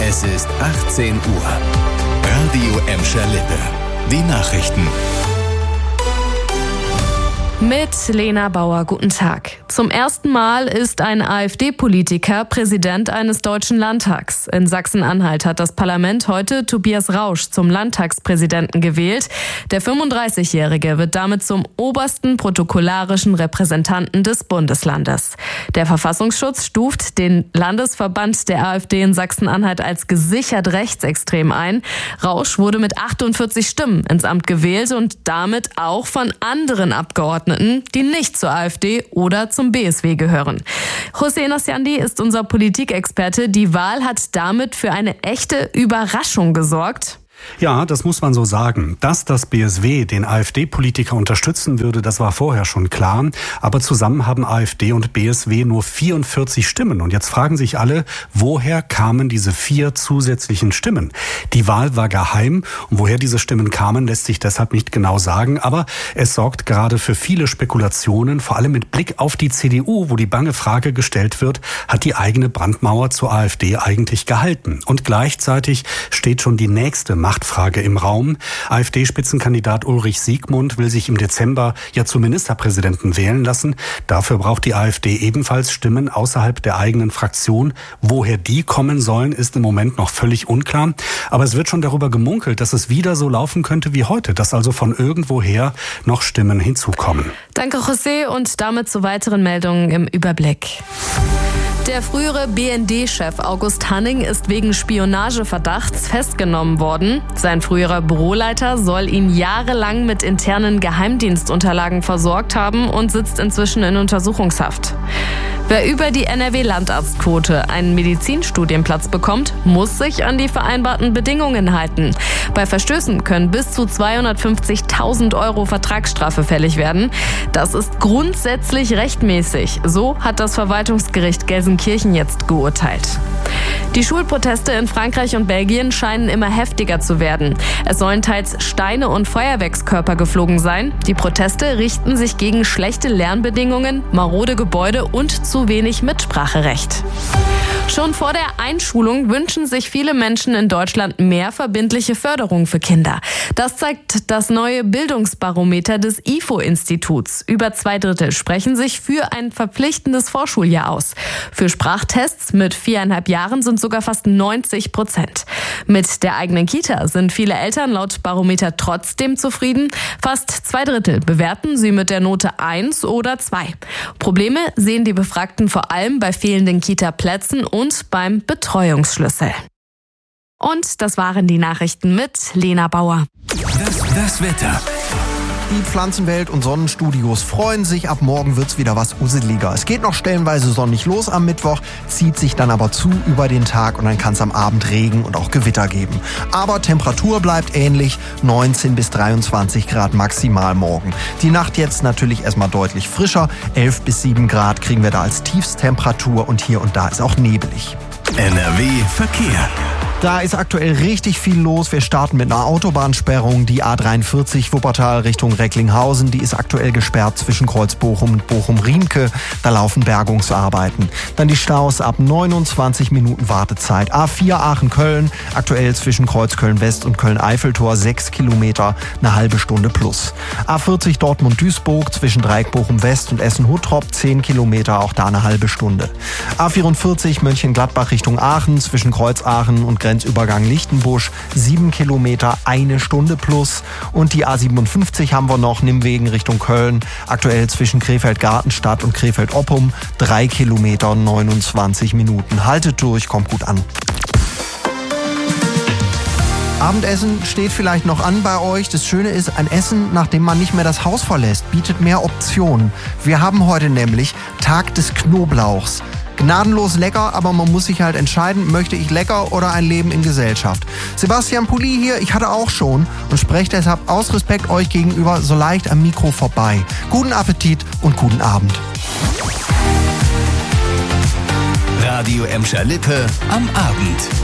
Es ist 18 Uhr. Radio Emscher Lippe. Die Nachrichten. Mit Lena Bauer, guten Tag. Zum ersten Mal ist ein AfD-Politiker Präsident eines deutschen Landtags. In Sachsen-Anhalt hat das Parlament heute Tobias Rausch zum Landtagspräsidenten gewählt. Der 35-Jährige wird damit zum obersten protokollarischen Repräsentanten des Bundeslandes. Der Verfassungsschutz stuft den Landesverband der AfD in Sachsen-Anhalt als gesichert rechtsextrem ein. Rausch wurde mit 48 Stimmen ins Amt gewählt und damit auch von anderen Abgeordneten, die nicht zur AfD oder zum BSW gehören. Hussein Osyandi ist unser Politikexperte. Die Wahl hat damit für eine echte Überraschung gesorgt. Ja, das muss man so sagen. Dass das BSW den AfD-Politiker unterstützen würde, das war vorher schon klar. Aber zusammen haben AfD und BSW nur 44 Stimmen. Und jetzt fragen sich alle, woher kamen diese 4 zusätzlichen Stimmen? Die Wahl war geheim. Und woher diese Stimmen kamen, lässt sich deshalb nicht genau sagen. Aber es sorgt gerade für viele Spekulationen, vor allem mit Blick auf die CDU, wo die bange Frage gestellt wird, hat die eigene Brandmauer zur AfD eigentlich gehalten? Und gleichzeitig steht schon die nächste Machtfrage im Raum. AfD-Spitzenkandidat Ulrich Siegmund will sich im Dezember ja zum Ministerpräsidenten wählen lassen. Dafür braucht die AfD ebenfalls Stimmen außerhalb der eigenen Fraktion. Woher die kommen sollen, ist im Moment noch völlig unklar. Aber es wird schon darüber gemunkelt, dass es wieder so laufen könnte wie heute, dass also von irgendwoher noch Stimmen hinzukommen. Danke, José, und damit zu weiteren Meldungen im Überblick. Der frühere BND-Chef August Hanning ist wegen Spionageverdachts festgenommen worden. Sein früherer Büroleiter soll ihn jahrelang mit internen Geheimdienstunterlagen versorgt haben und sitzt inzwischen in Untersuchungshaft. Wer über die NRW-Landarztquote einen Medizinstudienplatz bekommt, muss sich an die vereinbarten Bedingungen halten. Bei Verstößen können bis zu 250.000 € Vertragsstrafe fällig werden. Das ist grundsätzlich rechtmäßig. So hat das Verwaltungsgericht Gelsenkirchen jetzt geurteilt. Die Schulproteste in Frankreich und Belgien scheinen immer heftiger zu werden. Es sollen teils Steine und Feuerwerkskörper geflogen sein. Die Proteste richten sich gegen schlechte Lernbedingungen, marode Gebäude und zu wenig Mitspracherecht. Schon vor der Einschulung wünschen sich viele Menschen in Deutschland mehr verbindliche Förderung für Kinder. Das zeigt das neue Bildungsbarometer des IFO-Instituts. Über 2/3 sprechen sich für ein verpflichtendes Vorschuljahr aus. Für Sprachtests mit 4,5 Jahren sind sogar fast 90%. Mit der eigenen Kita sind viele Eltern laut Barometer trotzdem zufrieden. Fast 2/3 bewerten sie mit der Note 1 oder 2. Probleme sehen die Befragten vor allem bei fehlenden Kita-Plätzen und beim Betreuungsschlüssel. Und das waren die Nachrichten mit Lena Bauer. Das Wetter. Die Pflanzenwelt und Sonnenstudios freuen sich, ab morgen wird's wieder was useliger. Es geht noch stellenweise sonnig los am Mittwoch, zieht sich dann aber zu über den Tag und dann kann es am Abend Regen und auch Gewitter geben. Aber Temperatur bleibt ähnlich, 19 bis 23 Grad maximal morgen. Die Nacht jetzt natürlich erstmal deutlich frischer, 11 bis 7 Grad kriegen wir da als Tiefstemperatur und hier und da ist auch nebelig. NRW Verkehr. Da ist aktuell richtig viel los. Wir starten mit einer Autobahnsperrung. Die A43 Wuppertal Richtung Recklinghausen, die ist aktuell gesperrt zwischen Kreuz-Bochum und Bochum-Riemke. Da laufen Bergungsarbeiten. Dann die Staus ab 29 Minuten Wartezeit. A4 Aachen-Köln, aktuell zwischen Kreuzköln-West und Köln-Eiffeltor 6 Kilometer, eine halbe Stunde plus. A40 Dortmund-Duisburg zwischen Dreieck-Bochum-West und Essen-Huttrop 10 Kilometer, auch da eine halbe Stunde. A44 Mönchengladbach Richtung Aachen zwischen Kreuz-Aachen und Grenzübergang Lichtenbusch 7 Kilometer, eine Stunde plus. Und die A57 haben wir noch, Nimwegen Richtung Köln, aktuell zwischen Krefeld-Gartenstadt und Krefeld-Oppum 3 Kilometer, 29 Minuten. Haltet durch, kommt gut an. Abendessen steht vielleicht noch an bei euch. Das Schöne ist, ein Essen, nachdem man nicht mehr das Haus verlässt, bietet mehr Optionen. Wir haben heute nämlich Tag des Knoblauchs. Gnadenlos lecker, aber man muss sich halt entscheiden, möchte ich lecker oder ein Leben in Gesellschaft. Sebastian Pulli hier, ich hatte auch schon und spreche deshalb aus Respekt euch gegenüber so leicht am Mikro vorbei. Guten Appetit und guten Abend. Radio Emscher Lippe am Abend.